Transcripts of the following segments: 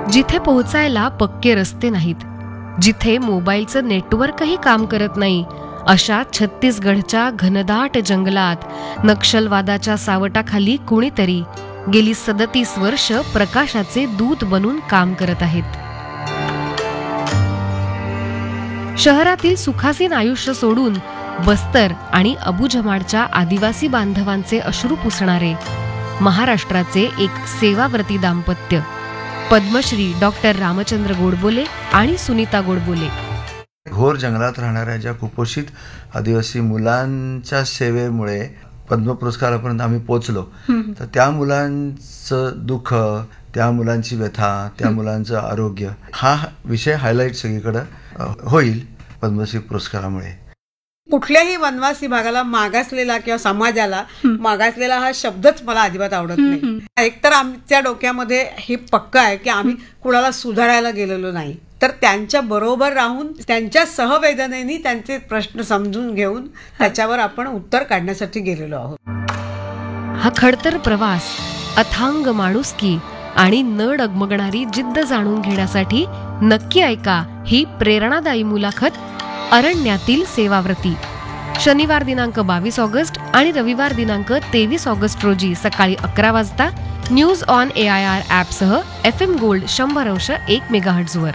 जिथे पोहोचायला पक्के रस्ते नाहीत, जिथे मोबाईलचं नेटवर्कही काम करत नाही, अशा छत्तीसगडच्या घनदाट जंगलात नक्षलवादाच्या सावटाखाली कुणीतरी गेली 37 वर्ष प्रकाशाचे दूत बनून काम करत आहेत. शहरातील सुखासीन आयुष्य सोडून बस्तर आणि अबुझमाडच्या आदिवासी बांधवांचे अश्रू पुसणारे महाराष्ट्राचे एक सेवाव्रती दाम्पत्य पद्मश्री डॉक्टर रामचंद्र गोडबोले आणि सुनीता गोडबोले. घोर जंगलात राहणाऱ्या ज्या कुपोषित आदिवासी मुलांच्या सेवेमुळे पद्म पुरस्कारापर्यंत आम्ही पोचलो. तर त्या मुलांचं दुःख, त्या मुलांची व्यथा, त्या मुलांचं आरोग्य, हा विषय हायलाईट सगळीकडे होईल पद्मश्री पुरस्कारामुळे. कुठल्याही वनवासी भागाला मागासलेला किंवा समाजाला मागासलेला हा शब्दच मला अजिबात आवडत नाही. एकतर आमच्या डोक्यामध्ये हे पक्का आहे की आम्ही कुणाला सुधारायला गेलेलो नाही, तर त्यांच्या बरोबर राहून त्यांच्या सहवेदनेने त्यांचे प्रश्न समजून घेऊन त्याच्यावर आपण उत्तर काढण्यासाठी गेलेलो आहोत. हा खडतर प्रवास, अथांग माणुसकी आणि न डगमगणारी जिद्द जाणून घेण्यासाठी नक्की ऐका ही प्रेरणादायी मुलाखत अरण्यातील सेवाव्रती. शनिवार दिनांक 22 ऑगस्ट आणि रविवार दिनांक 23 ऑगस्ट रोजी सकाळी 11 वाजता news on AIR ॲपसह FM gold 100.1 megahertz वर.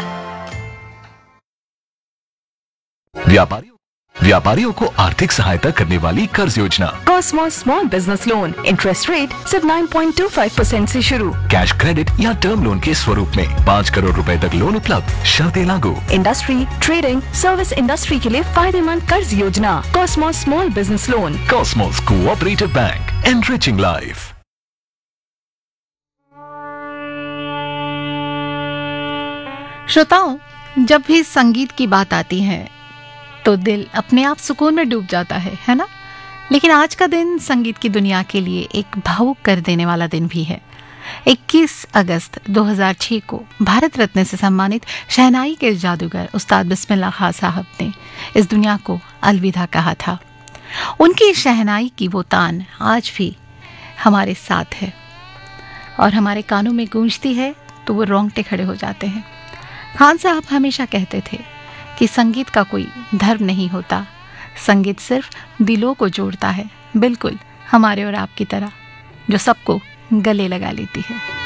व्यापारियों को आर्थिक सहायता करने वाली कर्ज योजना Cosmos small business loan, interest rate सिर्फ 9.25% से शुरू. कैश क्रेडिट या टर्म लोन के स्वरूप में 5 करोड़ रुपए तक लोन उपलब्ध, शर्तें लागू. इंडस्ट्री, ट्रेडिंग, सर्विस इंडस्ट्री के लिए फायदेमंद कर्ज योजना Cosmos small business loan. Cosmos cooperative bank, enriching life. श्रोताओं, जब भी संगीत की बात आती है तो दिल अपने आप सुकून में डूब जाता है ना? लेकिन आज का दिन संगीत की दुनिया के लिए एक भावुक कर देने वाला दिन भी है. 21 अगस्त 2006 को भारत रत्न से सम्मानित शहनाई के जादूगर उस्ताद बिस्मिल्लाह खां साहब ने इस दुनिया को अलविदा कहा था. उनकी शहनाई की वो तान आज भी हमारे साथ है और हमारे कानों में गूंजती है तो वो रोंगटे खड़े हो जाते हैं. खान साहब हमेशा कहते थे कि संगीत का कोई धर्म नहीं होता, संगीत सिर्फ दिलों को जोड़ता है, बिल्कुल हमारे और आपकी तरह, जो सबको गले लगा लेती है.